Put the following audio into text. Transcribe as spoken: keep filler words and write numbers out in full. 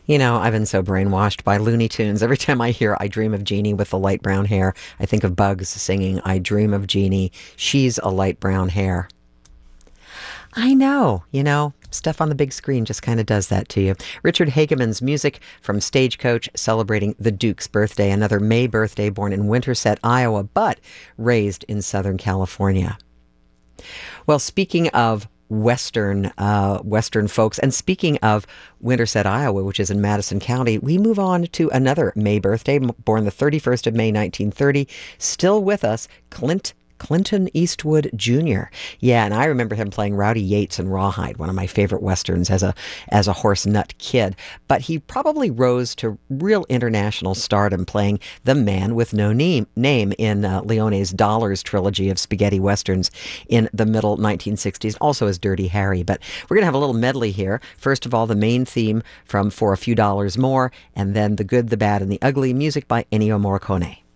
You know, I've been so brainwashed by Looney Tunes. Every time I hear I Dream of Jeannie with the light brown hair, I think of Bugs singing I Dream of Jeannie. She's a light brown hair. I know, you know, stuff on the big screen just kind of does that to you. Richard Hageman's music from Stagecoach celebrating the Duke's birthday, another May birthday, born in Winterset, Iowa, but raised in Southern California. Well, speaking of Western uh, Western folks, and speaking of Winterset, Iowa, which is in Madison County, we move on to another May birthday, born the thirty-first of May, nineteen thirty. Still with us, Clint Clinton Eastwood Junior Yeah, and I remember him playing Rowdy Yates in Rawhide, one of my favorite westerns as a as a horse nut kid. But he probably rose to real international stardom playing the man with no name, name in uh, Leone's Dollars trilogy of spaghetti westerns in the middle nineteen sixties, also as Dirty Harry. But we're going to have a little medley here. First of all, the main theme from For a Few Dollars More, and then The Good, the Bad, and the Ugly, music by Ennio Morricone.